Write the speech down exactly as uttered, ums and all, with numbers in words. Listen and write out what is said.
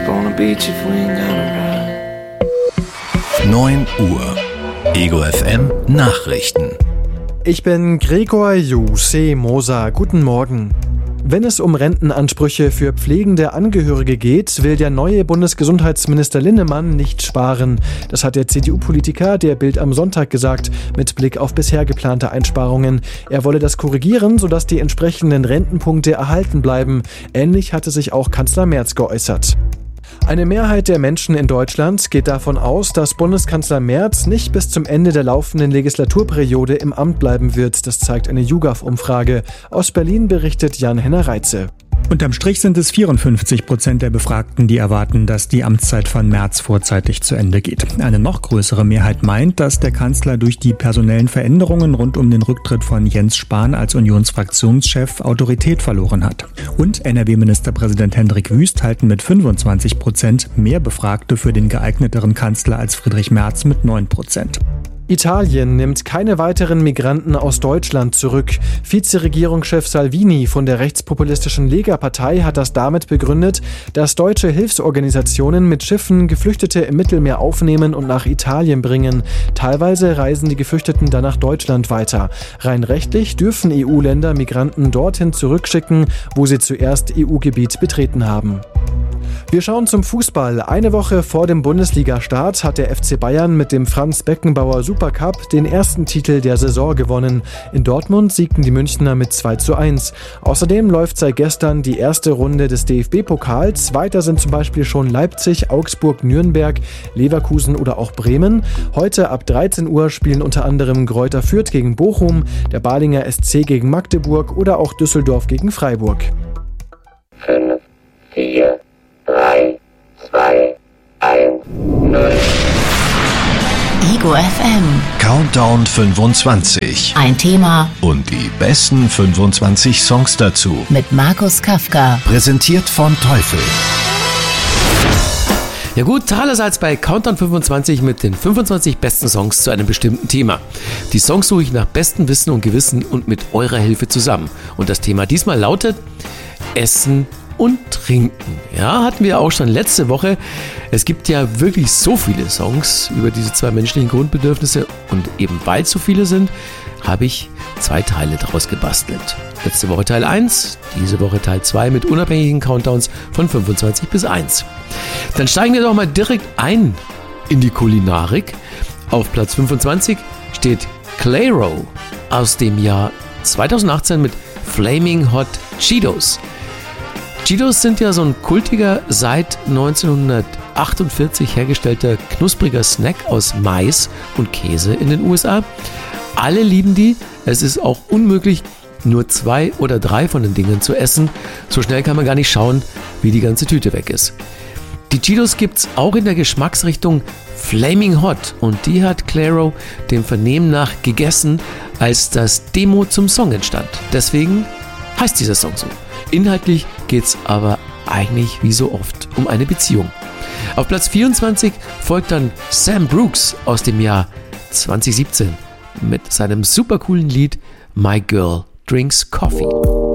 up on the beach if we ain't gotta ride. neun Uhr. Ego F M Nachrichten. Ich bin Gregor Juse Moser. Guten Morgen. Wenn es um Rentenansprüche für pflegende Angehörige geht, will der neue Bundesgesundheitsminister Linnemann nicht sparen. Das hat der C D U-Politiker der Bild am Sonntag gesagt, mit Blick auf bisher geplante Einsparungen. Er wolle das korrigieren, sodass die entsprechenden Rentenpunkte erhalten bleiben. Ähnlich hatte sich auch Kanzler Merz geäußert. Eine Mehrheit der Menschen in Deutschland geht davon aus, dass Bundeskanzler Merz nicht bis zum Ende der laufenden Legislaturperiode im Amt bleiben wird. Das zeigt eine YouGov-Umfrage. Aus Berlin berichtet Jan-Henner Reitze. Unterm Strich sind es vierundfünfzig Prozent der Befragten, die erwarten, dass die Amtszeit von Merz vorzeitig zu Ende geht. Eine noch größere Mehrheit meint, dass der Kanzler durch die personellen Veränderungen rund um den Rücktritt von Jens Spahn als Unionsfraktionschef Autorität verloren hat. Und N R W-Ministerpräsident Hendrik Wüst halten mit fünfundzwanzig Prozent mehr Befragte für den geeigneteren Kanzler als Friedrich Merz mit neun Prozent. Italien nimmt keine weiteren Migranten aus Deutschland zurück. Vizeregierungschef Salvini von der rechtspopulistischen Lega-Partei hat das damit begründet, dass deutsche Hilfsorganisationen mit Schiffen Geflüchtete im Mittelmeer aufnehmen und nach Italien bringen. Teilweise reisen die Geflüchteten dann nach Deutschland weiter. Rein rechtlich dürfen E U-Länder Migranten dorthin zurückschicken, wo sie zuerst E U-Gebiet betreten haben. Wir schauen zum Fußball. Eine Woche vor dem Bundesliga-Start hat der F C Bayern mit dem Franz-Beckenbauer Supercup den ersten Titel der Saison gewonnen. In Dortmund siegten die Münchner mit zwei zu eins. Außerdem läuft seit gestern die erste Runde des D F B-Pokals. Weiter sind zum Beispiel schon Leipzig, Augsburg, Nürnberg, Leverkusen oder auch Bremen. Heute ab dreizehn Uhr spielen unter anderem Greuther Fürth gegen Bochum, der Balinger S C gegen Magdeburg oder auch Düsseldorf gegen Freiburg. fünf, vier, drei, zwei, eins, null. Ego F M. Countdown fünfundzwanzig. Ein Thema Und die besten fünfundzwanzig Songs dazu. mit Markus Kafka. Präsentiert von Teufel. Ja gut, allerseits bei Countdown fünfundzwanzig mit den fünfundzwanzig besten Songs zu einem bestimmten Thema. Die Songs suche ich nach bestem Wissen und Gewissen und mit eurer Hilfe zusammen. Und das Thema diesmal lautet Essen und Trinken. Ja, hatten wir auch schon letzte Woche. Es gibt ja wirklich so viele Songs über diese zwei menschlichen Grundbedürfnisse und eben weil es so viele sind, habe ich zwei Teile daraus gebastelt. Letzte Woche Teil eins, diese Woche Teil zwei mit unabhängigen Countdowns von fünfundzwanzig bis eins. Dann steigen wir doch mal direkt ein in die Kulinarik. Auf Platz fünfundzwanzig steht Clairo aus dem Jahr zweitausendachtzehn mit Flaming Hot Cheetos. Cheetos sind ja so ein kultiger, seit neunzehnhundertachtundvierzig hergestellter, knuspriger Snack aus Mais und Käse in den U S A. Alle lieben die. Es ist auch unmöglich, nur zwei oder drei von den Dingen zu essen. So schnell kann man gar nicht schauen, wie die ganze Tüte weg ist. Die Cheetos gibt's auch in der Geschmacksrichtung Flaming Hot und die hat Clairo dem Vernehmen nach gegessen, als das Demo zum Song entstand. Deswegen heißt dieser Song so. Inhaltlich geht's aber eigentlich wie so oft um eine Beziehung. Auf Platz vierundzwanzig folgt dann Sam Brooks aus dem Jahr zweitausendsiebzehn mit seinem super coolen Lied My Girl Drinks Coffee.